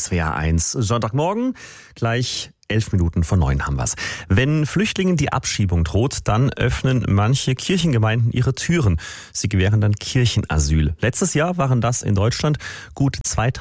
SWR 1. Sonntagmorgen, gleich 11 Minuten vor 9 haben wir's. Wenn Flüchtlingen die Abschiebung droht, dann öffnen manche Kirchengemeinden ihre Türen. Sie gewähren dann Kirchenasyl. Letztes Jahr waren das in Deutschland gut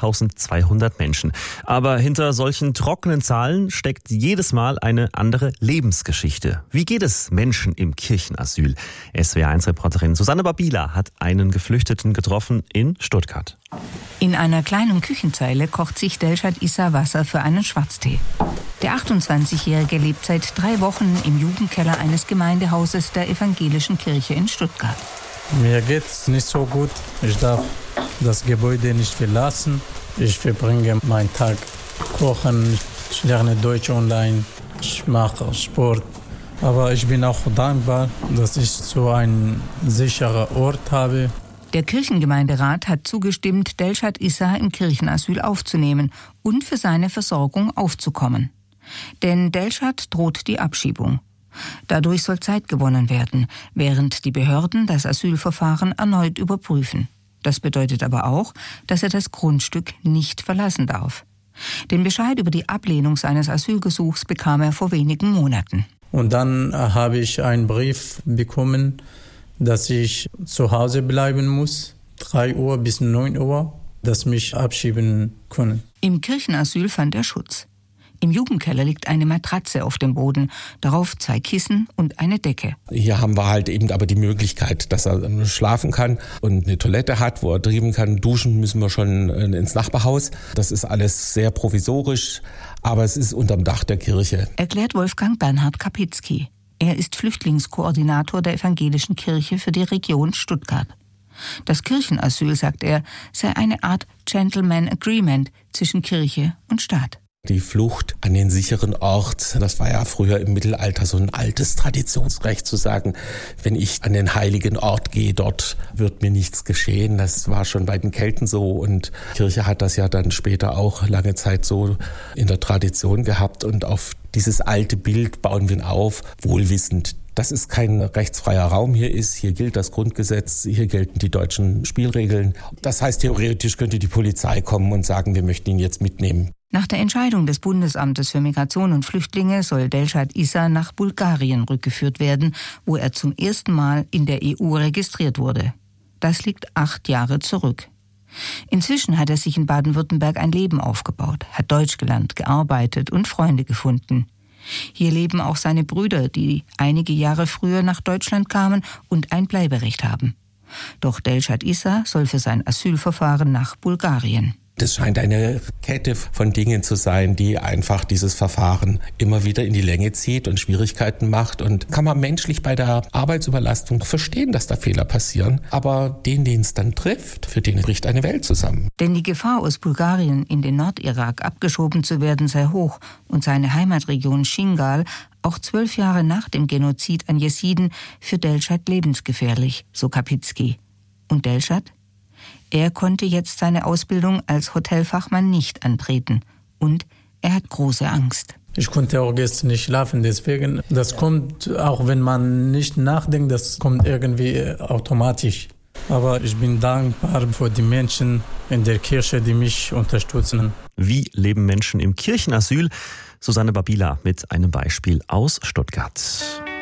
2200 Menschen. Aber hinter solchen trockenen Zahlen steckt jedes Mal eine andere Lebensgeschichte. Wie geht es Menschen im Kirchenasyl? SWR1-Reporterin Susanne Babila hat einen Geflüchteten getroffen in Stuttgart. In einer kleinen Küchenzeile kocht sich Delschad Issa Wasser für einen Schwarztee. Der 28-Jährige lebt seit 3 Wochen im Jugendkeller eines Gemeindehauses der Evangelischen Kirche in Stuttgart. Mir geht's nicht so gut. Ich darf das Gebäude nicht verlassen. Ich verbringe meinen Tag kochen, ich lerne Deutsch online, ich mache Sport. Aber ich bin auch dankbar, dass ich so einen sicheren Ort habe. Der Kirchengemeinderat hat zugestimmt, Delschad Issa im Kirchenasyl aufzunehmen und für seine Versorgung aufzukommen. Denn Delschad droht die Abschiebung. Dadurch soll Zeit gewonnen werden, während die Behörden das Asylverfahren erneut überprüfen. Das bedeutet aber auch, dass er das Grundstück nicht verlassen darf. Den Bescheid über die Ablehnung seines Asylgesuchs bekam er vor wenigen Monaten. Und dann habe ich einen Brief bekommen, dass ich zu Hause bleiben muss, 3 Uhr bis 9 Uhr, dass mich abschieben können. Im Kirchenasyl fand er Schutz. Im Jugendkeller liegt eine Matratze auf dem Boden, darauf 2 Kissen und eine Decke. Hier haben wir halt eben aber die Möglichkeit, dass er schlafen kann und eine Toilette hat, wo er trinken kann. Duschen müssen wir schon ins Nachbarhaus. Das ist alles sehr provisorisch, aber es ist unterm Dach der Kirche. Erklärt Wolfgang Bernhard Kapitzky. Er ist Flüchtlingskoordinator der Evangelischen Kirche für die Region Stuttgart. Das Kirchenasyl, sagt er, sei eine Art Gentleman Agreement zwischen Kirche und Staat. Die Flucht an den sicheren Ort, das war ja früher im Mittelalter so ein altes Traditionsrecht zu sagen, wenn ich an den heiligen Ort gehe, dort wird mir nichts geschehen. Das war schon bei den Kelten so und die Kirche hat das ja dann später auch lange Zeit so in der Tradition gehabt und auf dieses alte Bild bauen wir auf, wohlwissend, dass es kein rechtsfreier Raum hier ist. Hier gilt das Grundgesetz, hier gelten die deutschen Spielregeln. Das heißt, theoretisch könnte die Polizei kommen und sagen, wir möchten ihn jetzt mitnehmen. Nach der Entscheidung des Bundesamtes für Migration und Flüchtlinge soll Delschad Issa nach Bulgarien rückgeführt werden, wo er zum ersten Mal in der EU registriert wurde. Das liegt 8 Jahre zurück. Inzwischen hat er sich in Baden-Württemberg ein Leben aufgebaut, hat Deutsch gelernt, gearbeitet und Freunde gefunden. Hier leben auch seine Brüder, die einige Jahre früher nach Deutschland kamen und ein Bleiberecht haben. Doch Delschad Issa soll für sein Asylverfahren nach Bulgarien. Das scheint eine Kette von Dingen zu sein, die einfach dieses Verfahren immer wieder in die Länge zieht und Schwierigkeiten macht. Und kann man menschlich bei der Arbeitsüberlastung verstehen, dass da Fehler passieren. Aber den es dann trifft, für den bricht eine Welt zusammen. Denn die Gefahr, aus Bulgarien in den Nordirak abgeschoben zu werden, sei hoch. Und seine Heimatregion Shingal, auch 12 Jahre nach dem Genozid an Jesiden, für Delschad lebensgefährlich, so Kapitzky. Und Delschad? Er konnte jetzt seine Ausbildung als Hotelfachmann nicht antreten. Und er hat große Angst. Ich konnte auch gestern nicht schlafen, deswegen, das kommt, auch wenn man nicht nachdenkt, das kommt irgendwie automatisch. Aber ich bin dankbar für die Menschen in der Kirche, die mich unterstützen. Wie leben Menschen im Kirchenasyl? Susanne Babila mit einem Beispiel aus Stuttgart.